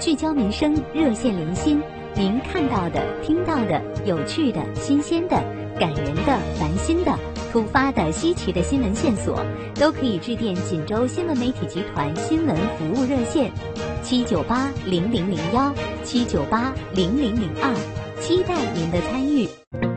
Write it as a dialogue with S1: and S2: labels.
S1: 聚焦民生，热线连心。您看到的、听到的、有趣的、新鲜的、感人的、烦心的、突发的、稀奇的新闻线索，都可以致电锦州新闻媒体集团新闻服务热线7980001，7980002，期待您的参与。